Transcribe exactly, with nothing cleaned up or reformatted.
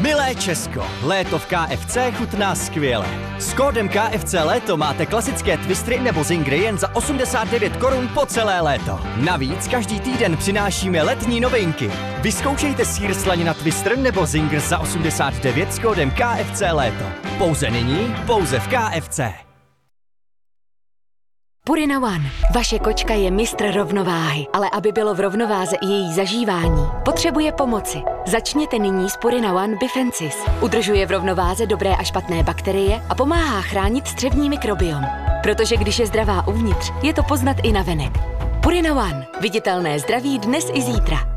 Milé Česko, léto v K F C chutná skvěle. S kódem K F C léto máte klasické twistry nebo zingry jen za osmdesát devět korun po celé léto. Navíc každý týden přinášíme letní novinky. Vyzkoušejte sýr slanina twister nebo zingr za osmdesát devět s kódem K F C léto. Pouze nyní, pouze v K F C. Purina One. Vaše kočka je mistr rovnováhy, ale aby bylo v rovnováze i její zažívání, potřebuje pomoci. Začněte nyní s Purina One Bifensis. Udržuje v rovnováze dobré a špatné bakterie a pomáhá chránit střevní mikrobiom. Protože když je zdravá uvnitř, je to poznat i navenek. Purina One. Viditelné zdraví dnes i zítra.